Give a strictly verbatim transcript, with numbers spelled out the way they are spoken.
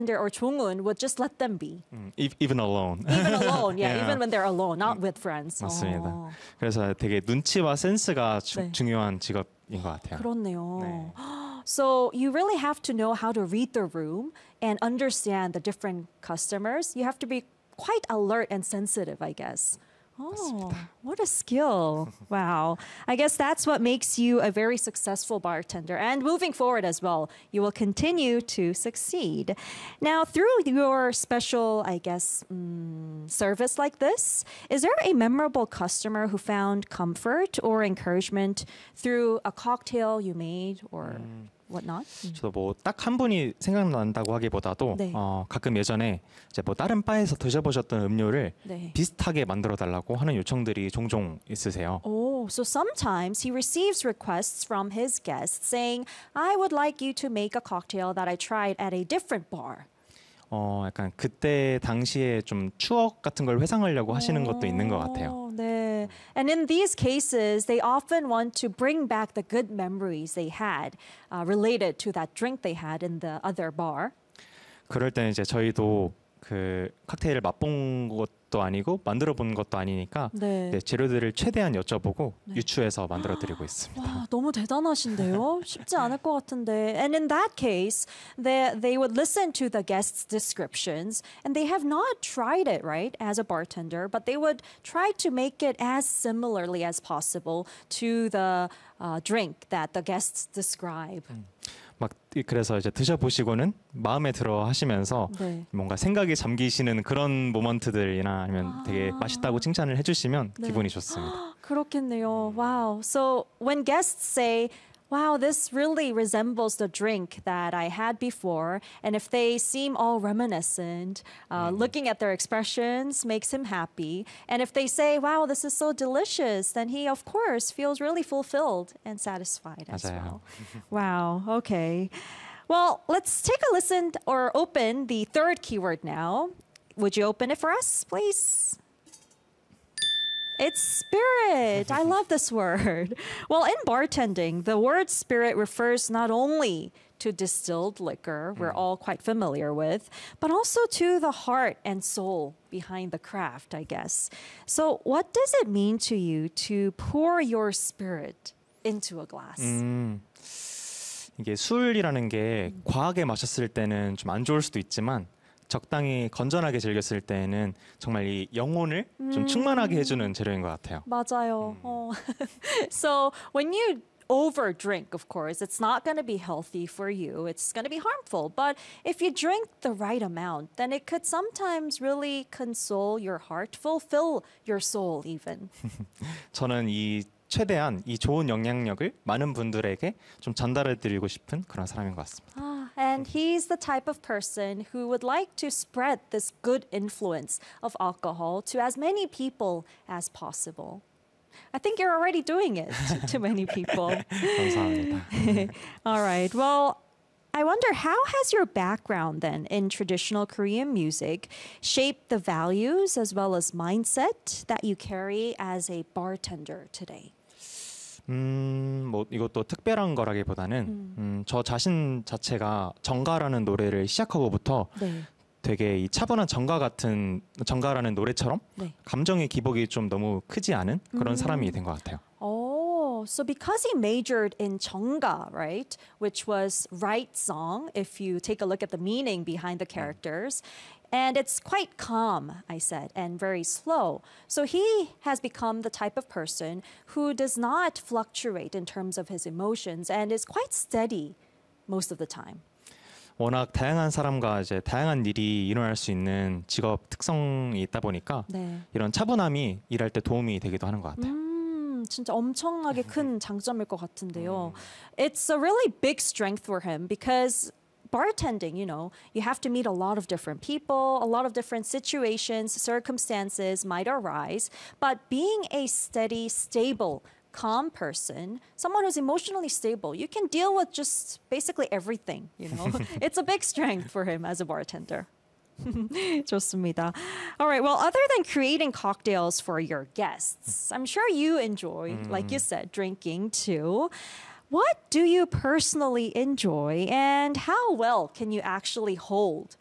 or 종훈 would just let them be. 음, e- even alone. Even alone, yeah, Yeah. even when they're alone, not with friends. 맞습니다. 어, 그래서 되게 눈치와 센스가 주, 네. 중요한 직업인 것 같아요. 그렇네요. 네. So you really have to know how to read the room and understand the different customers. You have to be quite alert and sensitive, I guess. Oh, what a skill. Wow. I guess that's what makes you a very successful bartender. And moving forward as well, you will continue to succeed. Now, through your special, I guess, um, service like this, is there a memorable customer who found comfort or encouragement through a cocktail you made or whatnot? 저도 뭐 딱 한 분이 생각난다고 하기보다도 네. 어, 가끔 예전에 이제 뭐 다른 바에서 드셔보셨던 음료를 네. 비슷하게 만들어 달라고 하는 요청들이 종종 있으세요. Oh, so sometimes he receives requests from his guests saying, I would like you to make a cocktail that I tried at a different bar. 어, 약간 그때 당시에 좀 추억 같은 걸 회상하려고 하시는 것도 있는 것 같아요. 어, 네. And in these cases, they often want to bring back the good memories they had uh, related to that drink they had in the other bar. 그럴 때는 이제 저희도 그 칵테일을 맛본 것도 아니고 만들어 본 것도 아니니까 네. 네, 재료들을 최대한 여쭤보고 유추해서 만들어 드리고 있습니다. 와, 너무 대단하신데요? 쉽지 않을 것 같은데. And in that case, they, they would listen to the guests' descriptions and they have not tried it, right, as a bartender, but they would try to make it as similarly as possible to the uh, drink that the guests describe. 막 그래서 이제 드셔보시고는 마음에 들어 하시면서 네. 뭔가 생각이 잠기시는 그런 모먼트들이나 아니면 되게 맛있다고 칭찬을 해주시면 네. 기분이 좋습니다. 그렇겠네요. Wow. So when guests say, wow, this really resembles the drink that I had before, and if they seem all reminiscent, uh, looking at their expressions makes him happy. And if they say, wow, this is so delicious, then he, of course, feels really fulfilled and satisfied as 맞아요. well. Wow. Okay. Well, let's take a listen or open the third keyword now. Would you open it for us, please? It's spirit. I love this word. Well, in bartending, the word spirit refers not only to distilled liquor, we're all quite familiar with, but also to the heart and soul behind the craft, I guess. So, what does it mean to you to pour your spirit into a glass? 음, 이게 술이라는 게 과하게 마셨을 때는 좀 안 좋을 수도 있지만 적당히 건전하게 즐겼을 때는 정말 이 영혼을 좀 충만하게 해주는 재료인 것 같아요. 맞아요. 어. So when you over drink, of course, it's not going to be healthy for you. It's going to be harmful. But if you drink the right amount, then it could sometimes really console your heart, fulfill your soul even. 저는 이 최대한 이 좋은 영향력을 많은 분들에게 좀 전달해 드리고 싶은 그런 사람인 것 같습니다. Ah, and he's the type of person who would like to spread this good influence of alcohol to as many people as possible. I think you're already doing it to, to many people. 감사합니다. All right. Well, I wonder, how has your background then in traditional Korean music shaped the values as well as mindset that you carry as a bartender today? 음, 뭐 이것도 특별한 거라기보다는 음, 저 자신 자체가 정가라는 노래를 시작하고부터 네. 되게 이 차분한 정가 같은 정가라는 노래처럼 네. 감정의 기복이 좀 너무 크지 않은 그런 사람이 된 것 같아요. Oh, so because he majored in 정가, right, which was right song, if you take a look at the meaning behind the characters, and it's quite calm, I said, and very slow. So he has become the type of person who does not fluctuate in terms of his emotions and is quite steady most of the time. 워낙 다양한 사람과 이제 다양한 일이 일어날 수 있는 직업 특성이 있다 보니까 네. 이런 차분함이 일할 때 도움이 되기도 하는 것 같아요. 음, 진짜 엄청나게 큰 장점일 것 같은데요. It's a really big strength for him because bartending, you know, you have to meet a lot of different people, a lot of different situations, circumstances might arise, but being a steady, stable, calm person, someone who's emotionally stable, you can deal with just basically everything, you know. It's a big strength for him as a bartender. 좋습니다. All right, well, other than creating cocktails for your guests, I'm sure you enjoy, like you said, drinking too. What do you personally enjoy, and how well can you actually hold